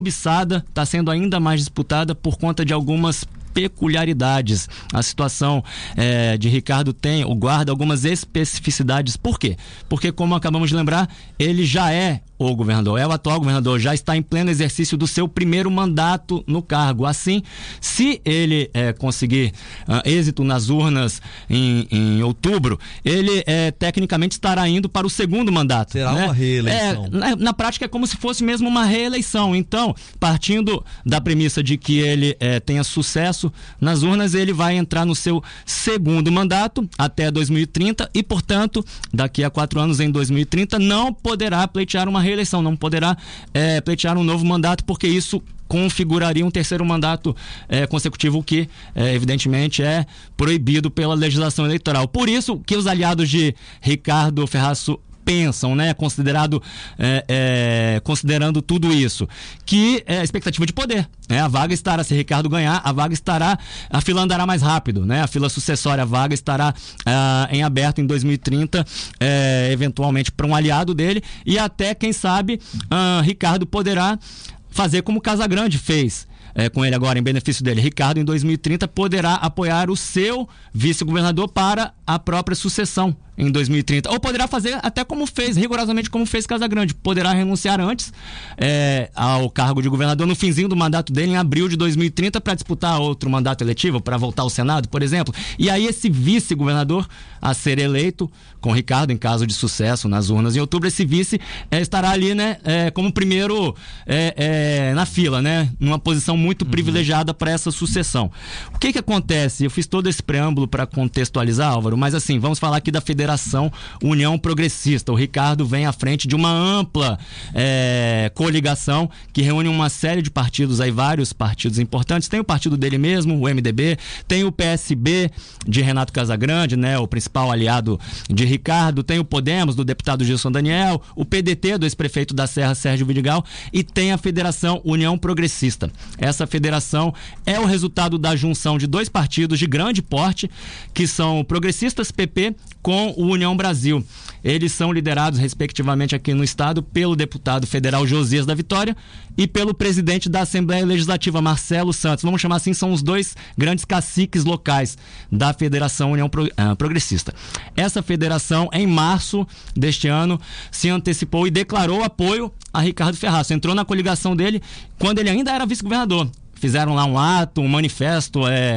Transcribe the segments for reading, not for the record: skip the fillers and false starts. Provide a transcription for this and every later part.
cobiçada, está sendo ainda mais disputada por conta de algumas peculiaridades. A situação de Ricardo guarda algumas especificidades. Por quê? Porque, como acabamos de lembrar, ele já é o governador, é o atual governador, já está em pleno exercício do seu primeiro mandato no cargo. Assim, se ele conseguir êxito nas urnas em outubro, ele tecnicamente estará indo para o segundo mandato. Será uma reeleição. Na prática é como se fosse mesmo uma reeleição. Então, partindo da premissa de que ele tenha sucesso nas urnas, ele vai entrar no seu segundo mandato até 2030 e, portanto, daqui a 4 anos, em 2030, não poderá pleitear uma reeleição, não poderá pleitear um novo mandato, porque isso configuraria um terceiro mandato consecutivo, o que evidentemente é proibido pela legislação eleitoral. Por isso que os aliados de Ricardo Ferraz pensam, considerando tudo isso, que é a expectativa de poder, a vaga estará, se Ricardo ganhar, a fila andará mais rápido, a fila sucessória, a vaga estará em aberto em 2030, eventualmente para um aliado dele, e até, quem sabe, Ricardo poderá fazer como Casagrande fez com ele agora, em benefício dele. Ricardo, em 2030, poderá apoiar o seu vice-governador para a própria sucessão em 2030. Ou poderá fazer até rigorosamente como fez Casagrande. Poderá renunciar antes ao cargo de governador no finzinho do mandato dele, em abril de 2030, para disputar outro mandato eletivo, para voltar ao Senado, por exemplo. E aí esse vice-governador a ser eleito com Ricardo, em caso de sucesso nas urnas em outubro, esse vice estará ali, como primeiro na fila, numa posição muito privilegiada para essa sucessão. O que acontece? Eu fiz todo esse preâmbulo para contextualizar, Álvaro, mas assim, vamos falar aqui da Federação União Progressista. O Ricardo vem à frente de uma ampla coligação que reúne uma série de partidos, aí vários partidos importantes. Tem o partido dele mesmo, o MDB, tem o PSB de Renato Casagrande, o principal aliado de Ricardo, tem o Podemos, do deputado Gilson Daniel, o PDT do ex-prefeito da Serra, Sérgio Vidigal, e tem a Federação União Progressista. Essa federação é o resultado da junção de 2 partidos de grande porte, que são o Progressistas, PP, com o União Brasil. Eles são liderados, respectivamente, aqui no estado, pelo deputado federal Josias da Vitória e pelo presidente da Assembleia Legislativa, Marcelo Santos. Vamos chamar assim, são os 2 grandes caciques locais da Federação União Progressista. Essa federação, em março deste ano, se antecipou e declarou apoio a Ricardo Ferraz. Entrou na coligação dele quando ele ainda era vice-governador. Fizeram lá um ato, um manifesto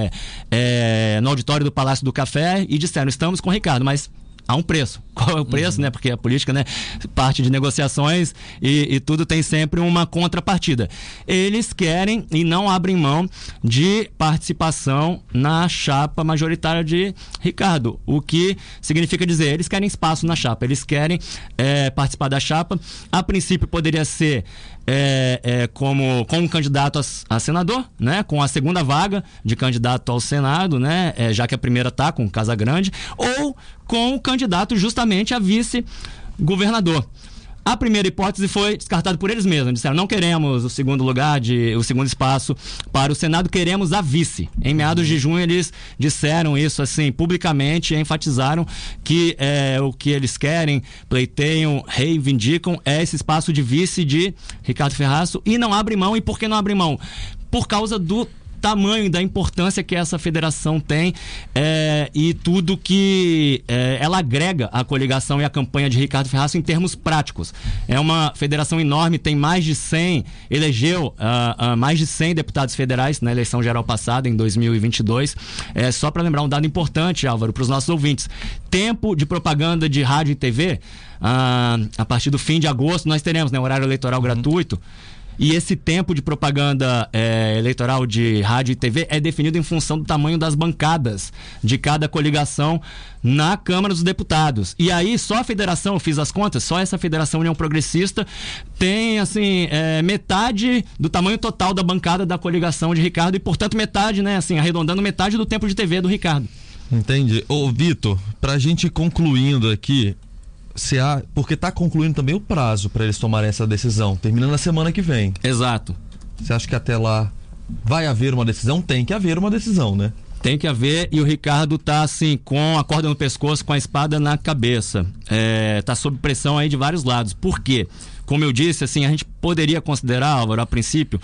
no auditório do Palácio do Café e disseram: estamos com o Ricardo, mas há um preço. Qual é o preço, Porque a política, parte de negociações e tudo tem sempre uma contrapartida. Eles querem e não abrem mão de participação na chapa majoritária de Ricardo, o que significa dizer, eles querem espaço na chapa, eles querem participar da chapa. A princípio poderia ser como um candidato a senador, com a segunda vaga de candidato ao Senado, já que a primeira está com Casagrande, ou com o candidato justamente a vice-governador. A primeira hipótese foi descartada por eles mesmos. Disseram: não queremos o segundo lugar, o segundo espaço para o Senado, queremos a vice. Em meados de junho eles disseram isso assim publicamente, enfatizaram que o que eles querem, pleiteiam, reivindicam esse espaço de vice de Ricardo Ferraz, e não abrem mão. E por que não abrem mão? Por causa do tamanho e da importância que essa federação tem e tudo que ela agrega à coligação e à campanha de Ricardo Ferraz em termos práticos. É uma federação enorme, tem mais de 100, elegeu mais de 100 deputados federais na eleição geral passada, em 2022. Só para lembrar um dado importante, Álvaro, para os nossos ouvintes: tempo de propaganda de rádio e TV, a partir do fim de agosto nós teremos horário eleitoral gratuito. E esse tempo de propaganda eleitoral de rádio e TV é definido em função do tamanho das bancadas de cada coligação na Câmara dos Deputados. E aí só a federação, eu fiz as contas, só essa Federação União Progressista tem metade do tamanho total da bancada da coligação de Ricardo e, portanto, metade, arredondando metade do tempo de TV do Ricardo. Entendi. Ô, Vitor, pra gente ir concluindo aqui, porque está concluindo também o prazo para eles tomarem essa decisão, terminando na semana que vem. Exato. Você acha que até lá vai haver uma decisão? Tem que haver uma decisão, Tem que haver, e o Ricardo tá assim, com a corda no pescoço, com a espada na cabeça. Tá sob pressão aí de vários lados. Por quê? como eu disse, assim, a gente poderia considerar, Álvaro, a princípio,